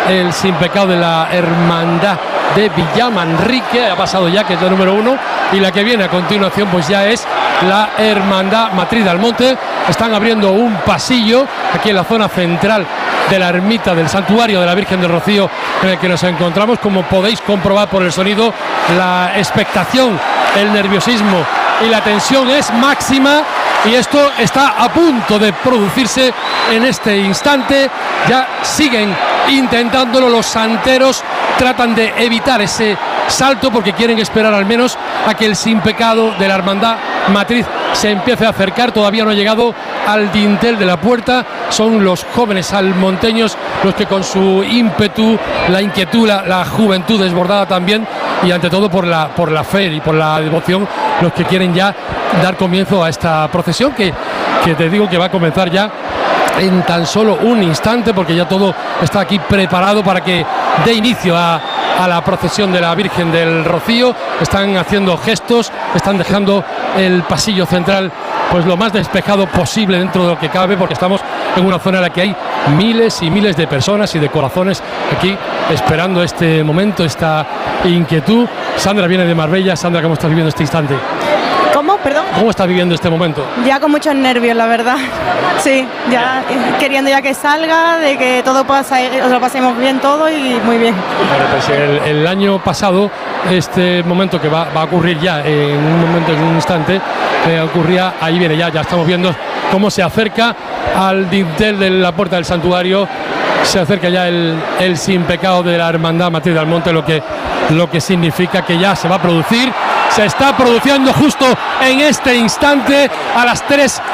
el sin pecado de la Hermandad de Villamanrique, ha pasado ya, que es la número 1, y la que viene a continuación pues ya es la Hermandad Matriz de Almonte. Están abriendo un pasillo aquí en la zona central de la ermita del santuario de la Virgen del Rocío en el que nos encontramos. Como podéis comprobar por el sonido, la expectación, el nerviosismo y la tensión es máxima, y esto está a punto de producirse en este instante. Ya siguen intentándolo los santeros, tratan de evitar ese salto porque quieren esperar al menos a que el sin pecado de la Hermandad Matriz se empiece a acercar. Todavía no ha llegado al dintel de la puerta. Son los jóvenes almonteños los que, con su ímpetu, la inquietud, la juventud desbordada también, y ante todo por la fe y por la devoción, los que quieren ya dar comienzo a esta procesión que te digo que va a comenzar ya en tan solo un instante, porque ya todo está aquí preparado para que dé inicio a la procesión de la Virgen del Rocío. Están haciendo gestos, están dejando el pasillo central pues lo más despejado posible dentro de lo que cabe, porque estamos en una zona en la que hay miles y miles de personas y de corazones aquí esperando este momento, esta inquietud. Sandra viene de Marbella. Sandra, ¿cómo estás viviendo este instante? ¿Cómo? Perdón. ¿Cómo estás viviendo este momento? Ya con muchos nervios, la verdad. Sí, ya queriendo ya que salga, de que todo lo pasemos bien todo y muy bien. Bueno, pues el año pasado, este momento que va a ocurrir ya en un momento, en un instante, ocurría, ahí viene ya estamos viendo cómo se acerca al dintel de la puerta del santuario. Se acerca ya el sin pecado de la Hermandad Matriz de Almonte, lo que significa que ya se va a producir. Se está produciendo justo en este instante, a las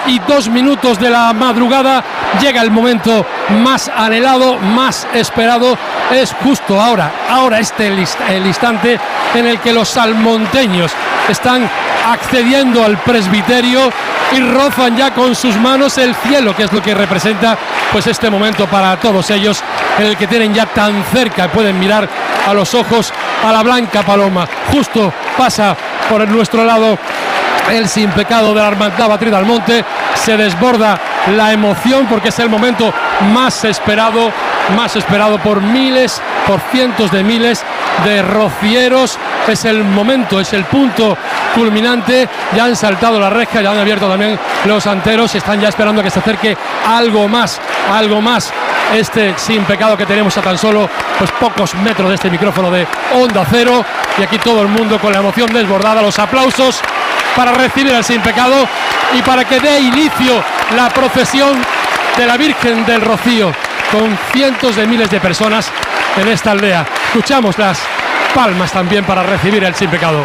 3:02 de la madrugada. Llega el momento más anhelado, más esperado. Es justo ahora el instante en el que los salmonteños están accediendo al presbiterio y rozan ya con sus manos el cielo, que es lo que representa pues este momento para todos ellos, en el que tienen ya tan cerca, pueden mirar a los ojos a la blanca paloma. Justo pasa por nuestro lado el sin pecado de la Hermandad Matriz de Almonte. Se desborda la emoción porque es el momento más esperado por miles, por cientos de miles de rocieros. Es el momento, es el punto culminante. Ya han saltado la reja, ya han abierto también los santeros, están ya esperando a que se acerque algo más este sin pecado que tenemos a tan solo pues pocos metros de este micrófono de Onda Cero. Y aquí todo el mundo con la emoción desbordada, los aplausos para recibir al sin pecado y para que dé inicio la procesión de la Virgen del Rocío, con cientos de miles de personas en esta aldea. Escuchamos las palmas también para recibir al sin pecado.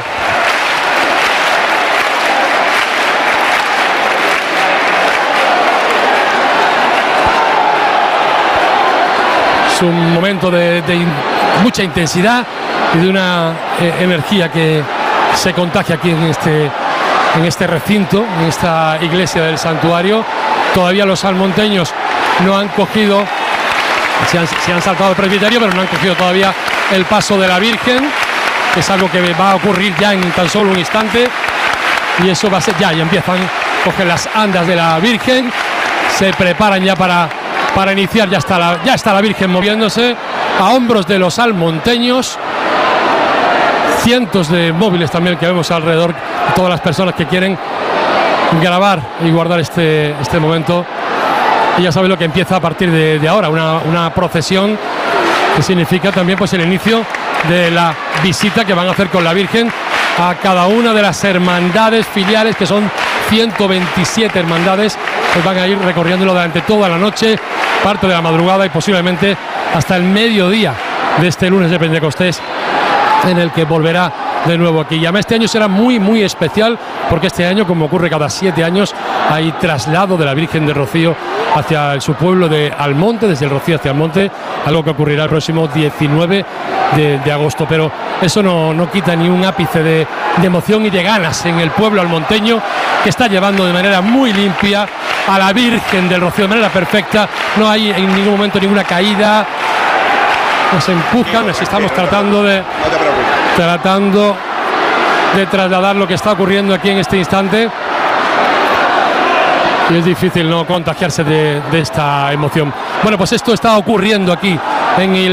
Es un momento de mucha intensidad y de una energía que se contagia aquí en este recinto, en esta iglesia del santuario. Todavía los salmonteños no han cogido, se han saltado el presbiterio, pero no han cogido todavía el paso de la Virgen, que es algo que va a ocurrir ya en tan solo un instante. Y eso va a ser ya, y empiezan, cogen las andas de la Virgen, se preparan ya para iniciar. Ya está la Virgen moviéndose a hombros de los salmonteños. Cientos de móviles también que vemos alrededor, todas las personas que quieren grabar y guardar este momento. Y ya sabéis lo que empieza a partir de ahora, una procesión que significa también pues el inicio de la visita que van a hacer con la Virgen a cada una de las hermandades filiales, que son 127 hermandades, pues van a ir recorriéndolo durante toda la noche, parte de la madrugada y posiblemente hasta el mediodía de este lunes de Pentecostés, en el que volverá de nuevo aquí. Y además este año será muy muy especial, porque este año, como ocurre cada 7 años, hay traslado de la Virgen del Rocío hacia su pueblo de Almonte, desde el Rocío hacia Almonte, algo que ocurrirá el próximo 19 de agosto. Pero eso no quita ni un ápice de emoción y de ganas en el pueblo almonteño, que está llevando de manera muy limpia a la Virgen del Rocío, de manera perfecta. No hay en ningún momento ninguna caída, nos empujan, así estamos tratando de trasladar lo que está ocurriendo aquí en este instante, y es difícil no contagiarse de esta emoción. Bueno, pues esto está ocurriendo aquí en el